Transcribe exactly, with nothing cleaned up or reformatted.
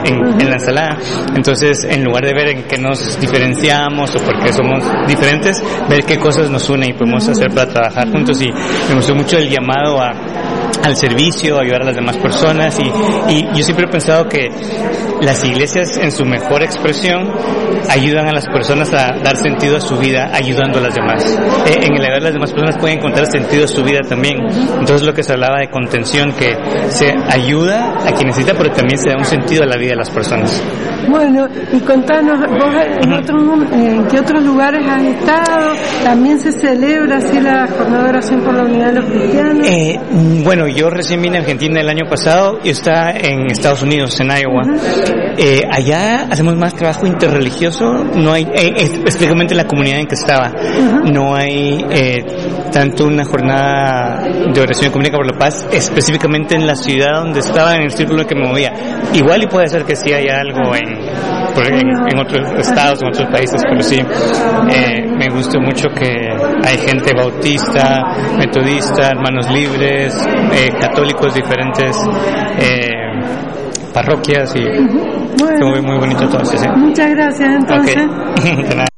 en, en la ensalada. Entonces, en lugar de ver en qué nos diferenciamos o por qué somos diferentes, ver qué cosas nos unen y podemos hacer para trabajar juntos. Y me gustó mucho el llamado a al servicio, ayudar a las demás personas, y, y yo siempre he pensado que las iglesias en su mejor expresión ayudan a las personas a dar sentido a su vida ayudando a las demás. Eh, en el ayudar a las demás personas pueden encontrar sentido a su vida también. Entonces lo que se hablaba de contención, que se ayuda a quien necesita, pero también se da un sentido a la vida de las personas. Bueno, y contanos, vos en, otros, en qué otros lugares has estado, también se celebra así la jornada de oración por la unidad de los cristianos. Eh, bueno, yo recién vine a Argentina el año pasado y está en Estados Unidos, en Iowa. Uh-huh. Eh, allá hacemos más trabajo interreligioso, no hay, eh, específicamente en la comunidad en que estaba, uh-huh. no hay eh, tanto una jornada de oración ecuménica por la paz, específicamente en la ciudad donde estaba, en el círculo en que me movía. Igual y puede ser que sí haya algo en, en, en otros estados, en otros países, pero sí, eh, me gustó mucho que hay gente bautista, metodista, hermanos libres, eh, católicos, diferentes eh, parroquias, y uh-huh. bueno. Fue muy, muy bonito todo. Sí, sí. Muchas gracias, entonces. Okay. De nada.